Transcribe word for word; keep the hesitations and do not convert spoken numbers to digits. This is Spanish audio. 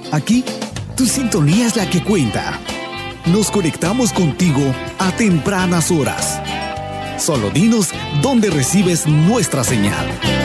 Aquí, tu sintonía es la que cuenta. Nos conectamos contigo a tempranas horas. Solo dinos dónde recibes nuestra señal.